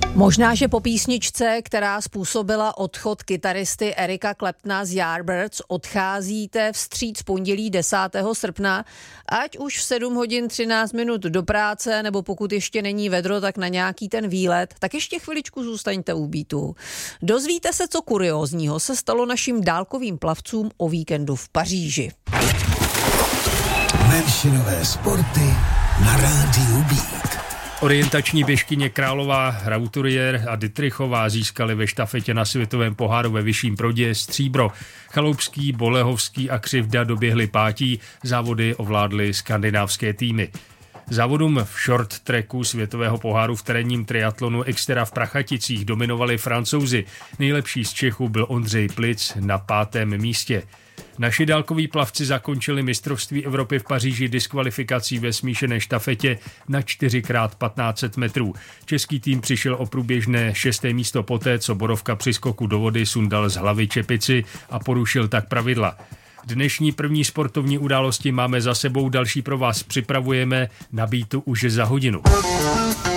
Možná, že po písničce, která způsobila odchod kytaristy Erika Claptona z Yardbirds, odcházíte vstříc pondělí 10. srpna, ať už v 7 hodin 13 minut do práce, nebo pokud ještě není vedro, tak na nějaký ten výlet, tak ještě chviličku zůstaňte u Beatu. Dozvíte se, co kuriózního se stalo našim dálkovým plavcům o víkendu v Paříži. Menšinové sporty na rádiu Beat. Orientační běžkyně Králová, Rauturier a Dittrichová získali ve štafetě na světovém poháru ve Vyšším Brodě stříbro. Chaloupský, Bolehovský a Křivda doběhli pátí, závody ovládly skandinávské týmy. Závodům v short tracku světového poháru v terénním triatlonu Xterra v Prachaticích dominovali Francouzi. Nejlepší z Čechů byl Ondřej Plic na 5. místě. Naši dálkoví plavci zakončili mistrovství Evropy v Paříži diskvalifikací ve smíšené štafetě na 4x1500 metrů. Český tým přišel o průběžné 6. místo poté, co Borovka při skoku do vody sundal z hlavy čepici a porušil tak pravidla. Dnešní první sportovní události máme za sebou, další pro vás připravujeme na Beatu už za hodinu.